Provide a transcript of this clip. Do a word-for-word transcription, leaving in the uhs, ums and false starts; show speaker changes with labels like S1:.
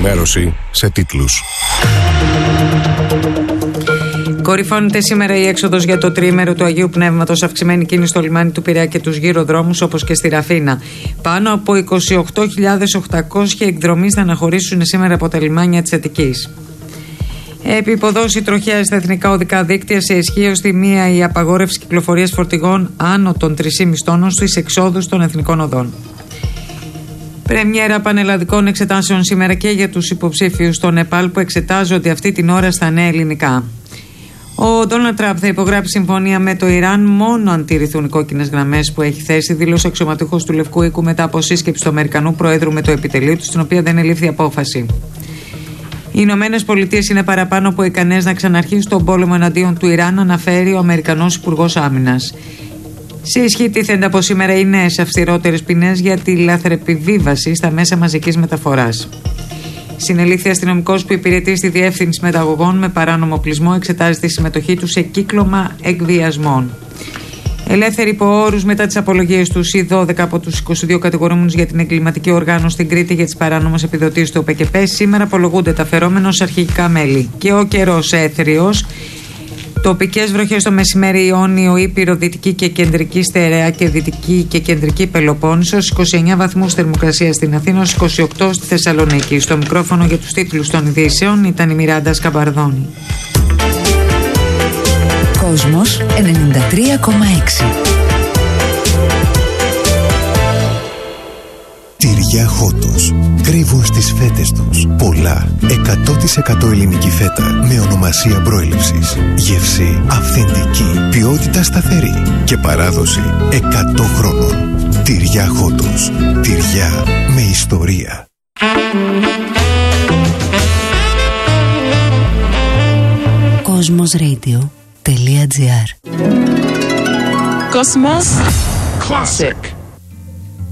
S1: Ενημέρωση σε τίτλους.
S2: Κορυφώνεται σήμερα η έξοδος για το τριήμερο του Αγίου Πνεύματος, αυξημένη κίνηση στο λιμάνι του Πειραιά και τους γύρω δρόμους όπως και στη Ραφίνα. Πάνω από είκοσι οκτώ χιλιάδες οκτακόσιοι εκδρομείς θα αναχωρήσουν σήμερα από τα λιμάνια της Αττικής. Επιποδώσει τροχιά στα εθνικά οδικά δίκτυα, σε ισχύ ως τη μία η απαγόρευση κυκλοφορίας φορτηγών άνω των τρεις κόμμα πέντε τόνων στις εξόδους των εθνικών οδών. Πρεμιέρα πανελλαδικών εξετάσεων σήμερα και για τους υποψήφιους στο Νεπάλ που εξετάζονται αυτή την ώρα στα νέα ελληνικά. Ο Ντόναλντ Τραμπ θα υπογράψει συμφωνία με το Ιράν μόνο αν τηρηθούν οι κόκκινες γραμμές που έχει θέσει, δήλωσε αξιωματούχος του Λευκού Οίκου μετά από σύσκεψη του Αμερικανού Προέδρου με το επιτελείο του, στην οποία δεν ελήφθη απόφαση. Οι Ηνωμένες Πολιτείες είναι παραπάνω από ικανές να ξαναρχίσουν τον πόλεμο εναντίον του Ιράν, αναφέρει ο Αμερικανός Υπουργός Άμυνας. Σε ισχύ τίθενται από σήμερα οι νέες αυστηρότερες ποινές για τη λαθρεπιβίβαση στα μέσα μαζικής μεταφοράς. Συνελήφθη αστυνομικός που υπηρετεί στη διεύθυνση μεταγωγών με παράνομο οπλισμό, εξετάζει τη συμμετοχή του σε κύκλωμα εκβιασμών. Ελεύθεροι υπό όρους μετά τις απολογίες του οι δώδεκα από τους είκοσι δύο κατηγορούμενους για την εγκληματική οργάνωση στην Κρήτη για τις παράνομες επιδοτήσεις του ΟΠΕΚΕΠΕ σήμερα απολογούνται τα φερόμενα ως αρχικά μέλη. Και ο καιρός έθριος. Τοπικές βροχές το μεσημέρι, Ιόνιο, Ήπειρο, Δυτική και Κεντρική Στερεά και Δυτική και Κεντρική Πελοπόννησος, είκοσι εννέα βαθμούς θερμοκρασία στην Αθήνα, είκοσι οκτώ στη Θεσσαλονίκη. Στο μικρόφωνο για τους τίτλους των ειδήσεων ήταν η Μιράντα Σκαμπαρδόνη.
S3: Κόσμος ενενήντα τρία κόμμα έξι.
S4: Τυριά Χότος. Κρύβουν στις φέτες τους πολλά εκατό τοις εκατό ελληνική φέτα με ονομασία προέλευσης. Γεύση αυθεντική, ποιότητα σταθερή και παράδοση εκατό χρόνων. Τυριά Χότος. Τυριά με ιστορία.
S3: Κοσμοσradio.gr
S5: Cosmos Classic.